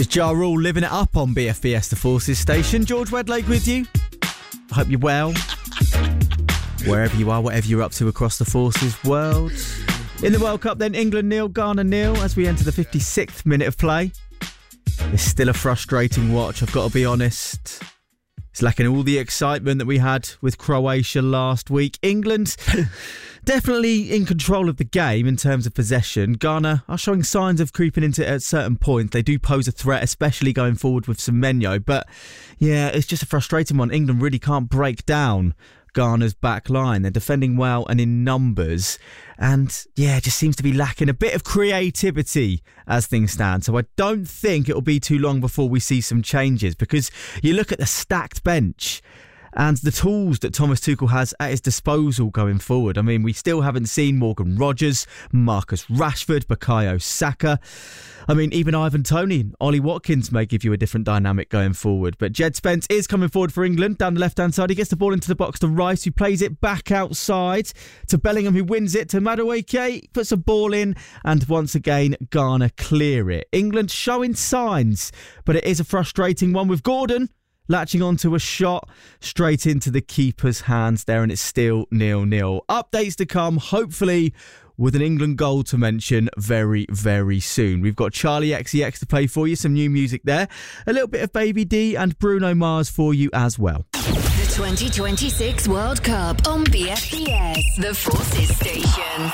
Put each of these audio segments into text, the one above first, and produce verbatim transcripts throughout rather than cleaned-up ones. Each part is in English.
It's Ja Rule living it up on B F B S The Forces station. George Wedlake with you. I hope you're well. Wherever you are, whatever you're up to across the Forces world. In the World Cup then, England nil, Ghana nil as we enter the fifty-sixth minute of play. It's still a frustrating watch, I've got to be honest. It's lacking all the excitement that we had with Croatia last week. England definitely in control of the game in terms of possession. Ghana are showing signs of creeping into it at certain points. They do pose a threat, especially going forward with Semenyo. But yeah, it's just a frustrating one. England really can't break down Ghana's back line. They're defending well and in numbers. And yeah, it just seems to be lacking a bit of creativity as things stand. So I don't think it'll be too long before we see some changes, because you look at the stacked bench and the tools that Thomas Tuchel has at his disposal going forward. I mean, we still haven't seen Morgan Rogers, Marcus Rashford, Bukayo Saka. I mean, even Ivan Toney and Ollie Watkins may give you a different dynamic going forward. But Jed Spence is coming forward for England down the left-hand side. He gets the ball into the box to Rice, who plays it back outside to Bellingham, who wins it to Madueke, puts a ball in, and once again, Ghana clear it. England showing signs, but it is a frustrating one with Gordon latching onto a shot straight into the keeper's hands there, and it's still nil nil. Updates to come, hopefully with an England goal to mention very, very soon. We've got Charlie X C X to play for you, some new music there, a little bit of Baby D and Bruno Mars for you as well. The twenty twenty-six World Cup on B F B S, the Forces station.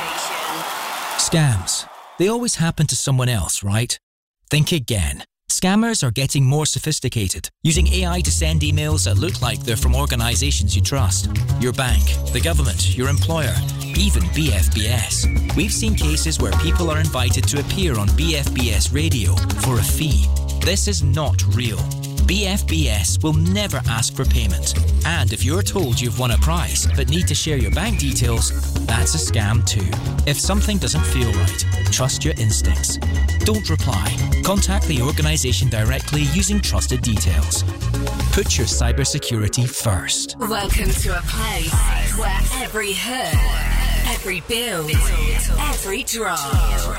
Scams. They always happen to someone else, right? Think again. Scammers are getting more sophisticated, using A I to send emails that look like they're from organisations you trust. Your bank, the government, your employer, even B F B S. We've seen cases where people are invited to appear on B F B S radio for a fee. This is not real. B F B S will never ask for payment. And if you're told you've won a prize but need to share your bank details, that's a scam too. If something doesn't feel right, trust your instincts. Don't reply. Contact the organisation directly using trusted details. Put your cybersecurity first. Welcome to a place where every hurt, every build, every drop